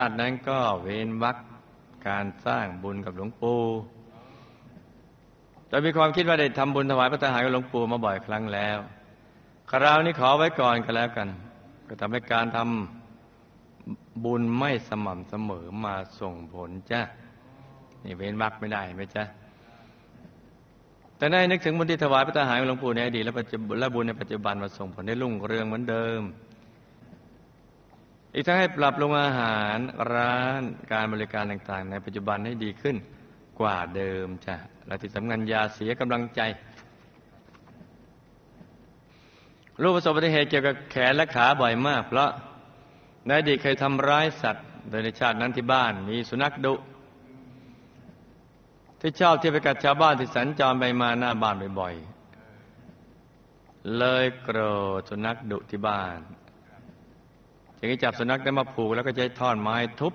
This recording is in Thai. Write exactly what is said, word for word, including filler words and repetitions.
ชาตินั้นก็เว้นวรรคการสร้างบุญกับหลวงปู่โดยมีความคิดว่าได้ทำบุญถวายพระทหารกับหลวงปู่มาบ่อยครั้งแล้วคราวนี้ขอไว้ก่อนก็แล้วกันก็ทำให้การทำบุญไม่สม่ำเสมอมาส่งผลจ้ะนี่เว้นวรรคไม่ได้ไหมจ๊ะแต่ได้นึกถึงบุญที่ถวายพระทหารกับหลวงปู่ในอดีตและปัจจุบันและบุญในปัจจุบันมาส่งผลให้รุ่งเรืองเหมือนเดิมอีกทั้งให้ปรับลงอาหารร้านการบริการต่างๆในปัจจุบันให้ดีขึ้นกว่าเดิมจ้ะและที่สำคัญอย่าเสียกำลังใจลูกประสบอุบัติเหตุเกี่ยวกับแขนและขาบ่อยมากเพราะในอดีตเคยทำร้ายสัตว์โดยในชาตินั้นที่บ้านมีสุนัขดุที่ชอบที่ไปกัดชาวบ้านที่สัญจรไปมาหน้าบ้านบ่อยๆเลยโกรธสุนัขดุที่บ้านจึงจับสุนัขได้มาผูกแล้วก็ใช้ท่อนไม้ทุบ